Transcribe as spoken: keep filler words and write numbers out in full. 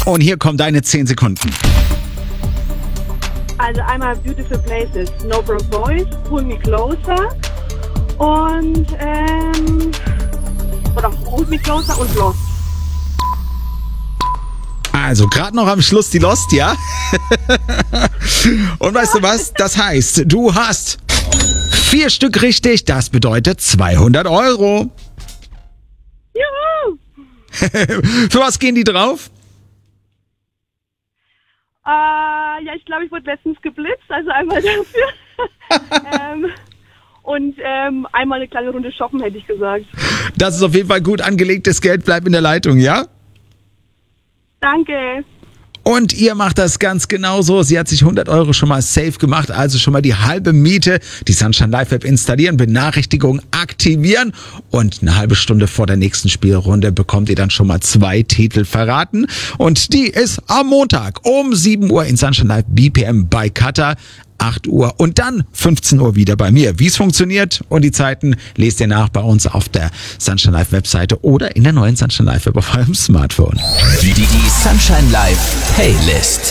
Und hier kommen deine zehn Sekunden. Also einmal Beautiful Places, No Broke Boys, Pull Me Closer und ähm, oder Hold Me Closer und Lost. Also gerade noch am Schluss die Lost, ja? Und weißt du was? Das heißt, du hast vier Stück richtig. Das bedeutet zweihundert Euro. Juhu! Für was gehen die drauf? Äh, ja, ich glaube, ich wurde letztens geblitzt, also einmal dafür. ähm, und ähm, einmal eine kleine Runde shoppen, hätte ich gesagt. Das ist auf jeden Fall gut angelegtes Geld. Bleib in der Leitung, ja? Danke. Und ihr macht das ganz genauso. Sie hat sich hundert Euro schon mal safe gemacht, also schon mal die halbe Miete. Die Sunshine Live App installieren, Benachrichtigungen aktivieren und eine halbe Stunde vor der nächsten Spielrunde bekommt ihr dann schon mal zwei Titel verraten. Und die ist am Montag um sieben Uhr in Sunshine Live B P M bei Cutter. acht Uhr und dann fünfzehn Uhr wieder bei mir. Wie es funktioniert und die Zeiten lest ihr nach bei uns auf der Sunshine Live Webseite oder in der neuen Sunshine Live App auf eurem Smartphone. Die, die, die Sunshine Live Playlist.